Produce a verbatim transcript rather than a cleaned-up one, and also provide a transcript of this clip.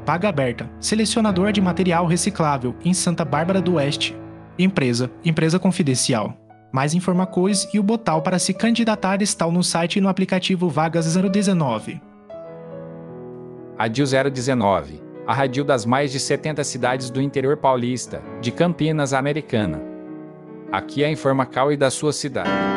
Vaga aberta. Selecionador de material reciclável em Santa Bárbara do Oeste. Empresa. Empresa confidencial. Mais informações e o botão para se candidatar estão no site e no aplicativo Vagas zero dezenove. Radil zero dezenove. A radil das mais de setenta cidades do interior paulista, de Campinas a Americana. Aqui é a Informacal e da sua cidade.